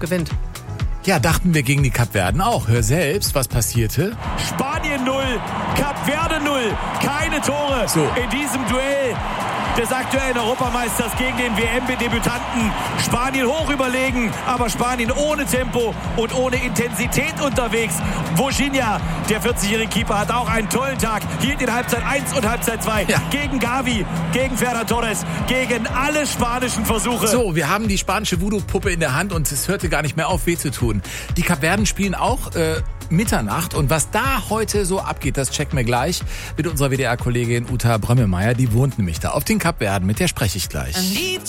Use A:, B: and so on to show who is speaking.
A: gewinnt.
B: Ja, dachten wir gegen die Kapverden auch. Hör selbst, was passierte.
C: Spanien 0, Kapverde 0. Keine Tore in diesem Duell des aktuellen Europameisters gegen den WM-Debütanten. Spanien hoch überlegen, aber Spanien ohne Tempo und ohne Intensität unterwegs. Vozinha, der 40-jährige Keeper, hat auch einen tollen Tag. Hielt in Halbzeit 1 und Halbzeit 2 gegen Gavi, gegen Ferran Torres, gegen alle spanischen Versuche.
B: So, wir haben die spanische Voodoo-Puppe in der Hand und es hörte gar nicht mehr auf, weh zu tun. Die Kapverden spielen auch Mitternacht und was da heute so abgeht, das checken wir gleich mit unserer WDR-Kollegin Uta Brömmelmeier. Die wohnt nämlich da auf den Kapverden, mit der spreche ich gleich.